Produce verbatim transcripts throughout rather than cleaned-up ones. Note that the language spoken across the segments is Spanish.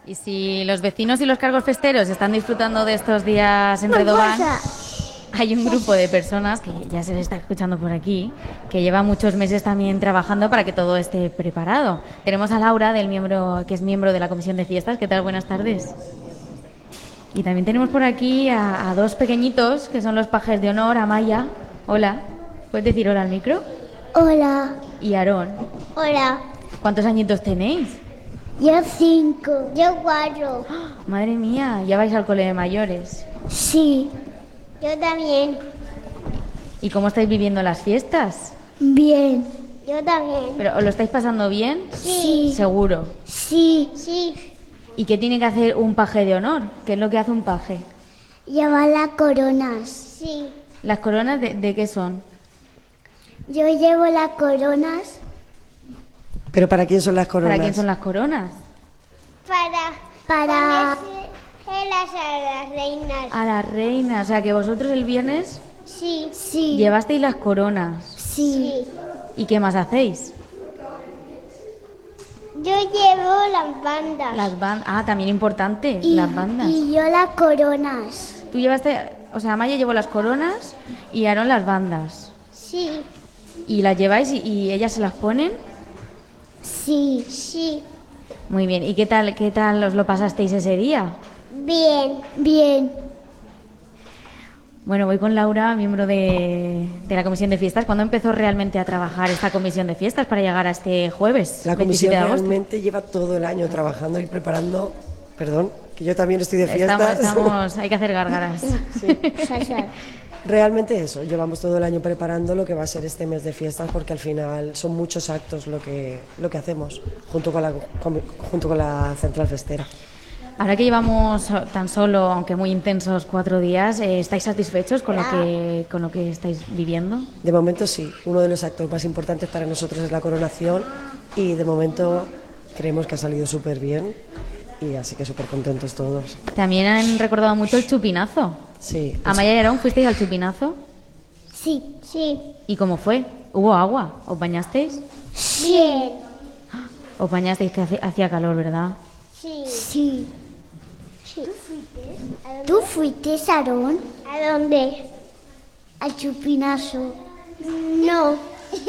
Y si los vecinos y los cargos festeros están disfrutando de estos días en Redován, hay un grupo de personas, que ya se les está escuchando por aquí, que lleva muchos meses también trabajando para que todo esté preparado. Tenemos a Laura, del miembro, que es miembro de la Comisión de Fiestas. ¿Qué tal? Buenas tardes. Y también tenemos por aquí a, a dos pequeñitos, que son los pajes de honor, Amaya. Hola. ¿Puedes decir hola al micro? Hola. Y Aarón. Hola. ¿Cuántos añitos tenéis? Yo cinco. Yo cuatro. ¡Oh, madre mía! ¿Ya vais al cole de mayores? Sí. Yo también. ¿Y cómo estáis viviendo las fiestas? Bien. Yo también. ¿Pero os lo estáis pasando bien? Sí. ¿Seguro? Sí. Sí. ¿Y qué tiene que hacer un paje de honor? ¿Qué es lo que hace un paje? Llevar las coronas. Sí. ¿Las coronas de, de qué son? Yo llevo las coronas. ¿Pero para quién son las coronas? ¿Para quién son las coronas? Para... Para... Ponerlas a las reinas. A las reinas. O sea, que vosotros el viernes Sí. Sí. llevasteis las coronas. Sí. ¿Y qué más hacéis? Yo llevo las bandas. Las bandas. Ah, también importante, y, las bandas. Y yo las coronas. Tú llevaste... O sea, Amaya llevó las coronas y Aarón las bandas. Sí. ¿Y las lleváis y, y ellas se las ponen? Sí. Sí. Muy bien. ¿Y qué tal, qué tal os lo pasasteis ese día? Bien. Bien. Bueno, voy con Laura, miembro de, de la Comisión de Fiestas. ¿Cuándo empezó realmente a trabajar esta Comisión de Fiestas para llegar a este jueves? La Comisión veintisiete de agosto? realmente lleva todo el año trabajando y preparando... Perdón, que yo también estoy de fiestas. Estamos, estamos, hay que hacer gárgaras. Sí. Realmente eso, llevamos todo el año preparando lo que va a ser este mes de fiestas, porque al final son muchos actos lo que, lo que hacemos, junto con, la, con, junto con la Central Festera. Ahora que llevamos tan solo, aunque muy intensos, cuatro días, eh, ¿estáis satisfechos con lo que con lo que estáis viviendo? De momento sí, uno de los actos más importantes para nosotros es la coronación y de momento creemos que ha salido súper bien y así que súper contentos todos. También han recordado mucho el chupinazo. Sí. Amaya y Aarón, ¿fuisteis al chupinazo? Sí. Sí. ¿Y cómo fue? ¿Hubo agua? ¿Os bañasteis? Bien. Os bañasteis, que hacía calor, ¿verdad? Sí. Sí. Sí. ¿Tú fuiste, Aarón? ¿A dónde? Al chupinazo. No.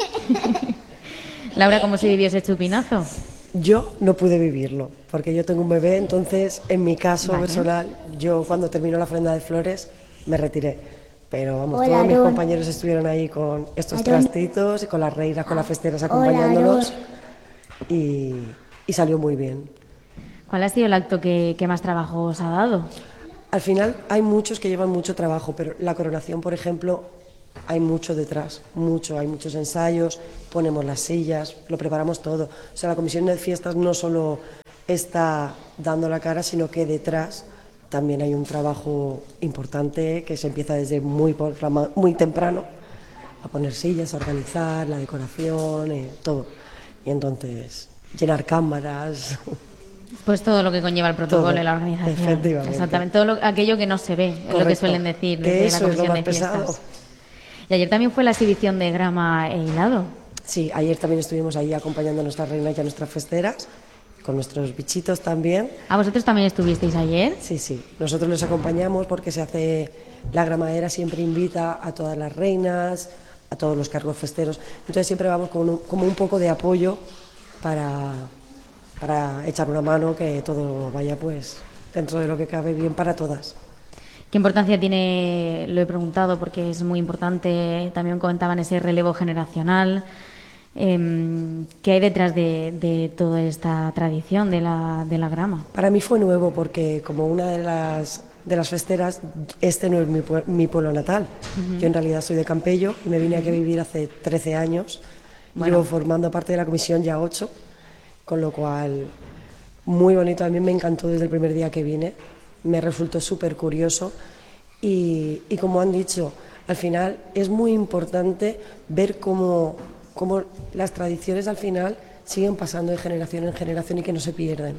Laura, ¿cómo se vivió ese chupinazo? Yo no pude vivirlo, porque yo tengo un bebé, entonces en mi caso Vale. personal, yo cuando terminó la ofrenda de flores me retiré. Pero vamos, Hola, todos mis Aarón. compañeros estuvieron ahí con estos Aarón. trastitos y con las reinas, con las festeras Hola, acompañándolos y, y salió muy bien. ¿Cuál ha sido el acto que, que más trabajo os ha dado? Al final hay muchos que llevan mucho trabajo, pero la coronación, por ejemplo, hay mucho detrás, mucho, hay muchos ensayos, ponemos las sillas, lo preparamos todo. O sea, la comisión de fiestas no solo está dando la cara, sino que detrás también hay un trabajo importante que se empieza desde muy, por la ma- muy temprano a poner sillas, a organizar la decoración, eh, todo. Y entonces, llenar cámaras. Pues todo lo que conlleva el protocolo Todo, y la organización. efectivamente. Exactamente, todo lo- aquello que no se ve, es lo que Correcto. suelen decir Que desde eso la es lo Comisión más de Fiestas. pesado. Y ayer también fue la exhibición de grama e hilado. Sí, ayer también estuvimos ahí acompañando a nuestras reinas y a nuestras festeras, con nuestros bichitos también. ¿A vosotros también estuvisteis ayer? Sí, sí, nosotros les acompañamos porque se hace, la gramadera siempre invita a todas las reinas, a todos los cargos festeros, entonces siempre vamos con un, como un poco de apoyo para, para echar una mano, que todo vaya pues dentro de lo que cabe bien para todas. ¿Qué importancia tiene? Lo he preguntado porque es muy importante, también comentaban ese relevo generacional. Eh, ¿Qué hay detrás de, de toda esta tradición de la, de la grama? Para mí fue nuevo porque como una de las, de las festeras, este no es mi, pue- mi pueblo natal. Uh-huh. Yo en realidad soy de Campello y me vine aquí a vivir hace trece años. Bueno. Llevo formando parte de la comisión ya ocho, con lo cual muy bonito. A mí me encantó desde el primer día que vine, me resultó súper curioso y, y como han dicho, al final es muy importante ver cómo, cómo las tradiciones al final siguen pasando de generación en generación y que no se pierden.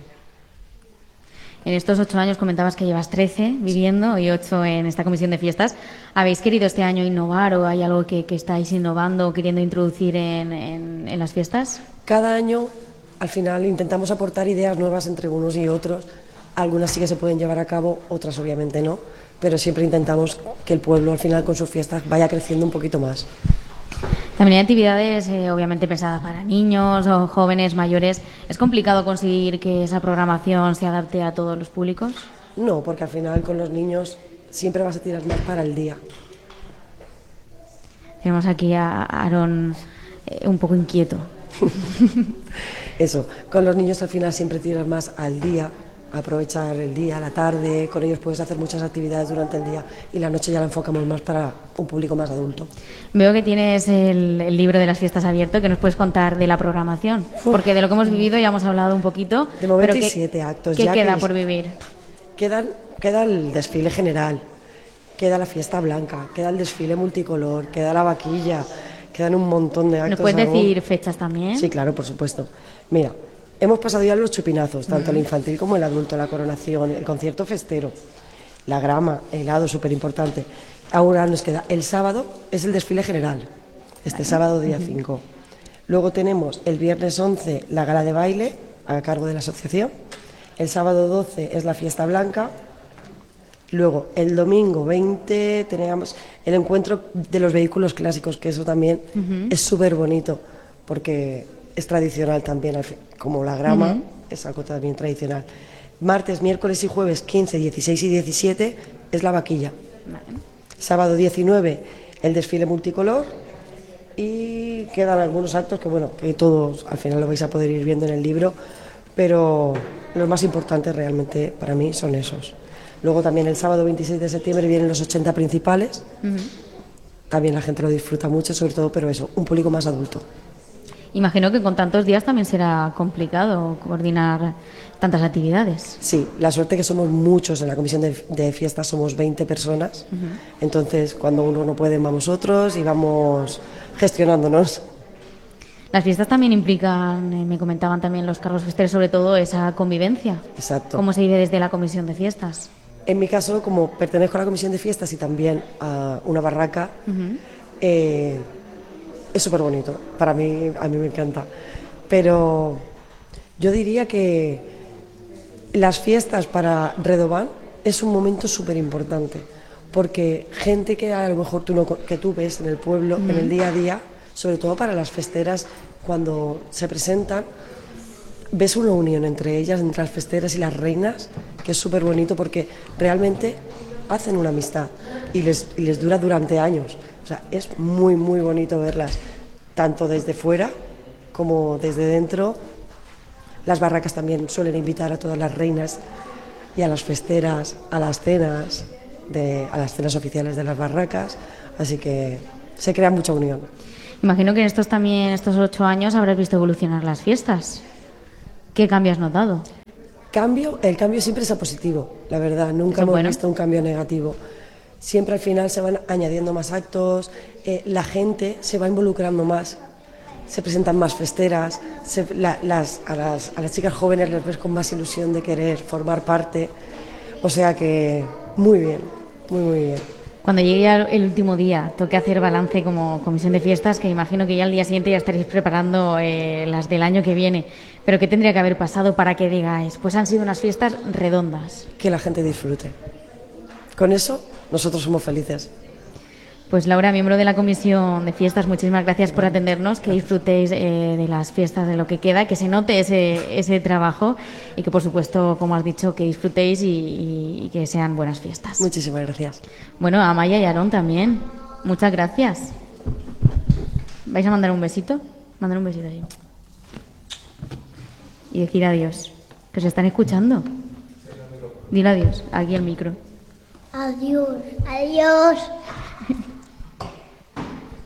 En estos ocho años comentabas que llevas trece viviendo y ocho en esta comisión de fiestas. ¿Habéis querido este año innovar o hay algo que, que estáis innovando o queriendo introducir en, en, en las fiestas? Cada año, al final, intentamos aportar ideas nuevas entre unos y otros Algunas sí que se pueden llevar a cabo, otras obviamente no, pero siempre intentamos que el pueblo al final con sus fiestas vaya creciendo un poquito más. También hay actividades eh, obviamente pensadas para niños o jóvenes mayores. ¿Es complicado conseguir que esa programación se adapte a todos los públicos? No, porque al final con los niños siempre vas a tirar más para el día. Tenemos aquí a Aarón eh, un poco inquieto. Eso, con los niños al final siempre tiras más al día, aprovechar el día, la tarde, con ellos puedes hacer muchas actividades durante el día y la noche ya la enfocamos más para un público más adulto. Veo que tienes el, el libro de las fiestas abierto, que nos puedes contar de la programación, porque de lo que hemos vivido ya hemos hablado un poquito. De momento pero hay ¿qué, siete actos. ¿Qué ya queda que por vivir? Quedan, queda el desfile general, queda la fiesta blanca, queda el desfile multicolor, queda la vaquilla, quedan un montón de actos. ¿Nos puedes aún. decir fechas también? Sí, claro, por supuesto. Mira, hemos pasado ya los chupinazos, tanto el infantil como el adulto, la coronación, el concierto festero, la grama, el helado, súper importante. Ahora nos queda el sábado, es el desfile general, este sábado día cinco. Luego tenemos el viernes once la gala de baile a cargo de la asociación. El sábado doce es la fiesta blanca. Luego el domingo veinte tenemos el encuentro de los vehículos clásicos, que eso también uh-huh. es súper bonito, porque es tradicional también, como la grama, uh-huh. es algo también tradicional. Martes, miércoles y jueves quince, dieciséis y diecisiete es la vaquilla. Vale. Sábado diecinueve el desfile multicolor y quedan algunos actos que, bueno, que todos al final lo vais a poder ir viendo en el libro, pero los más importantes realmente para mí son esos. Luego también el sábado veintiséis de septiembre vienen los ochenta principales. Uh-huh. También la gente lo disfruta mucho, sobre todo, pero eso, un público más adulto. Imagino que con tantos días también será complicado coordinar tantas actividades. Sí, la suerte que somos muchos en la comisión de, de fiestas, somos veinte personas, uh-huh. entonces cuando uno no puede vamos otros y vamos gestionándonos. Las fiestas también implican, eh, me comentaban también los cargos festeros, sobre todo esa convivencia. Exacto. ¿Cómo se vive desde la comisión de fiestas? En mi caso, como pertenezco a la comisión de fiestas y también a una barraca, uh-huh. eh, es súper bonito, para mí, a mí me encanta, pero yo diría que las fiestas para Redován es un momento súper importante, porque gente que a lo mejor tú, no, que tú ves en el pueblo, mm. en el día a día, sobre todo para las festeras, cuando se presentan, ves una unión entre ellas, entre las festeras y las reinas, que es súper bonito porque realmente hacen una amistad y les, y les dura durante años. O sea, es muy, muy bonito verlas, tanto desde fuera como desde dentro. Las barracas también suelen invitar a todas las reinas y a las festeras, a las cenas, de, a las cenas oficiales de las barracas, así que se crea mucha unión. Imagino que en estos también, estos ocho años, habrás visto evolucionar las fiestas. ¿Qué cambio has notado? Cambio, el cambio siempre es a positivo, la verdad, nunca hemos bueno? visto un cambio negativo. Siempre al final se van añadiendo más actos, eh, la gente se va involucrando más, se presentan más festeras, se, la, las, a, las, a las chicas jóvenes les ves con más ilusión de querer formar parte, o sea que muy bien, muy muy bien. Cuando llegue el último día, toque hacer balance como comisión de fiestas, que imagino que ya al día siguiente ya estaréis preparando eh, las del año que viene, pero ¿qué tendría que haber pasado para que digáis, pues han sido unas fiestas redondas? Que la gente disfrute. Con eso nosotros somos felices. Pues Laura, miembro de la comisión de fiestas, muchísimas gracias por atendernos, que disfrutéis eh, de las fiestas, de lo que queda, que se note ese, ese trabajo y que por supuesto, como has dicho, que disfrutéis y, y, y que sean buenas fiestas. Muchísimas gracias. Bueno, a Maya y a Aarón también, muchas gracias. ¿Vais a mandar un besito? Mandar un besito ahí. Y decir adiós, que os están escuchando. Dile adiós, aquí al micro. Adiós. Adiós.